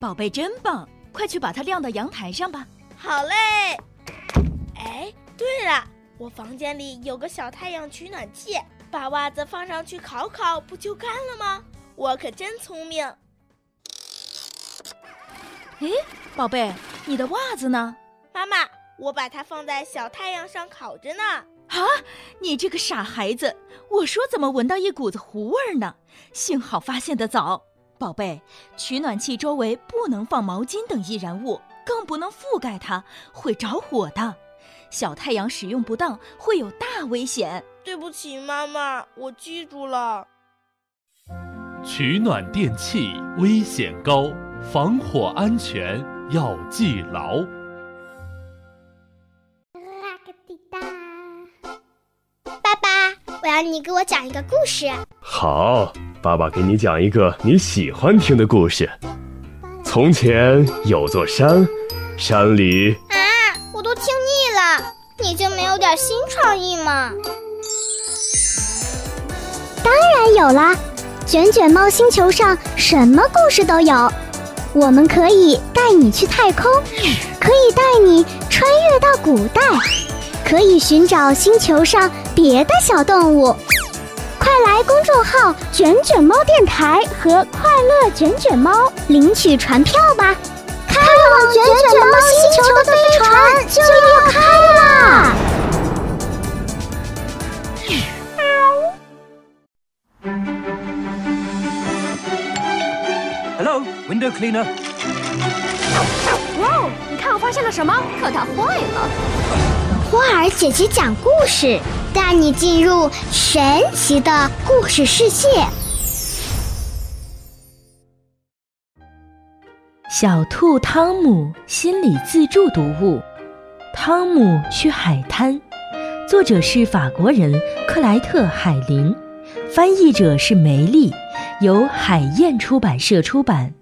宝贝真棒，快去把它晾到阳台上吧。 好嘞。哎，对了，我房间里有个小太阳取暖器，把袜子放上去烤烤，不就干了吗？我可真聪明。 哎，宝贝，你的袜子呢？ 妈妈，我把它放在小太阳上烤着呢。 啊，你这个傻孩子，我说怎么闻到一股子糊味呢？幸好发现得早。宝贝，取暖器周围不能放毛巾等易燃物，更不能覆盖它，会着火的。小太阳使用不当会有大危险。 对不起妈妈，我记住了。 取暖电器危险高，防火安全要记牢。 爸爸，我要你给我讲一个故事。 好，爸爸给你讲一个你喜欢听的故事。从前有座山，山里…… 我都听腻了，你就没有点新创意吗？ 当然有啦，卷卷猫星球上什么故事都有。我们可以带你去太空，可以带你穿越到古代，可以寻找星球上别的小动物。快来公众号卷卷猫电台和快乐卷卷猫领取船票吧，开往卷卷猫星球的飞船就要开啦 ！Hello, window cleaner. 哇，你看我发现了什么？可它坏了。 花儿姐姐讲故事，带你进入神奇的故事世界。 小兔汤姆心理自助读物《汤姆去海滩》，作者是法国人克莱特·海林，翻译者是梅丽，由海燕出版社出版。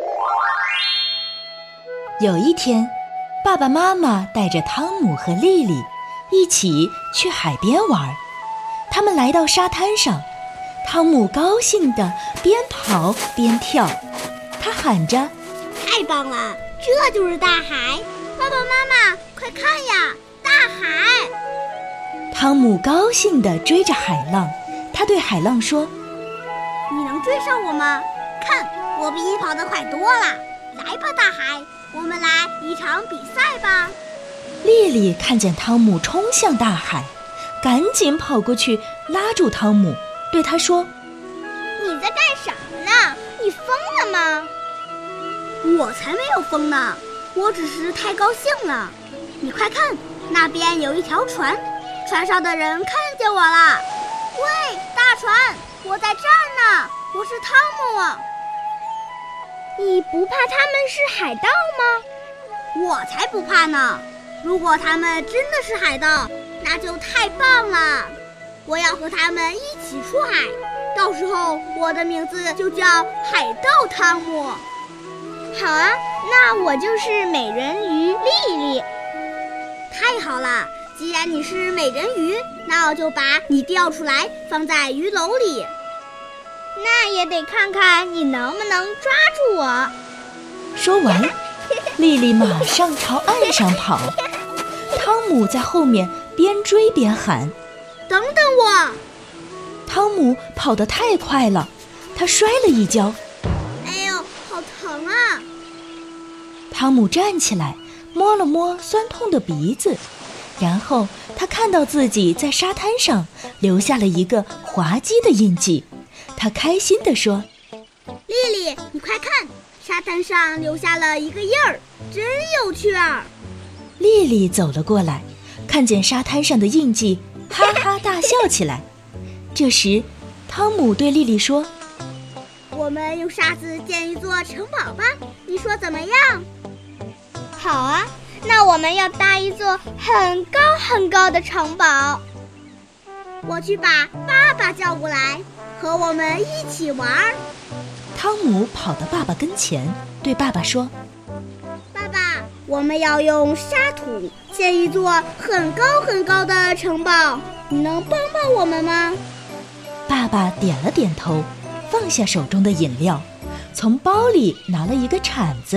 有一天，爸爸妈妈带着汤姆和莉莉一起去海边玩。他们来到沙滩上，汤姆高兴地边跑边跳，他喊着： 太棒了，这就是大海！爸爸妈妈，快看呀，大海！ 汤姆高兴地追着海浪，他对海浪说： 你能追上我吗？看，我比你跑得快多了。来吧，大海，我们来一场比赛吧。 莉莉看见汤姆冲向大海，赶紧跑过去拉住汤姆，对他说： 你在干什么呢？你疯了吗？我才没有疯呢，我只是太高兴了。你快看，那边有一条船，船上的人看见我了。喂，大船，我在这儿呢，我是汤姆。你不怕他们是海盗吗？我才不怕呢，如果他们真的是海盗，那就太棒了。我要和他们一起出海，到时候我的名字就叫海盗汤姆。好啊，那我就是美人鱼莉莉。太好了，既然你是美人鱼，那我就把你钓出来放在鱼篓里。那也得看看你能不能抓住我。 说完，莉莉马上朝岸上跑，汤姆在后面边追边喊： 等等我！ 汤姆跑得太快了，他摔了一跤。 哎呦，好疼啊！ 汤姆站起来，摸了摸酸痛的鼻子，然后他看到自己在沙滩上留下了一个滑稽的印记。他开心地说： 莉莉，你快看，沙滩上留下了一个印儿，真有趣儿。 莉莉走了过来，看见沙滩上的印记，哈哈大笑起来。这时，汤姆对莉莉说： 我们用沙子建一座城堡吧，你说怎么样？好啊，那我们要搭一座很高很高的城堡。我去把爸爸叫过来，和我们一起玩。 汤姆跑到爸爸跟前，对爸爸说： 爸爸，我们要用沙土建一座很高很高的城堡，你能帮帮我们吗？ 爸爸点了点头，放下手中的饮料，从包里拿了一个铲子，